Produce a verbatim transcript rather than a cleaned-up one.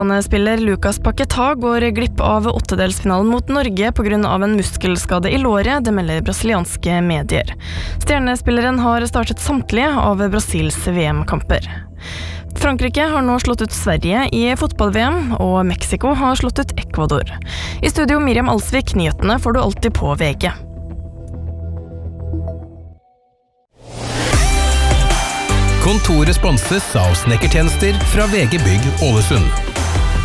Spiller Lucas Paquetá går glipp av åttedelsfinalen mot Norge på grunn av en muskelskade i låret, det melder brasilianske medier. Stjernespilleren har startet samtlige av Brasils V M-kamper. Frankrike har nå slått ut Sverige i fotball-V M, og Mexico har slått ut Ecuador. I studio Miriam Alsvik, nyhetene får du alltid på V G. Kontoret sponses av snekkertjenester fra V G Bygg Ålesund.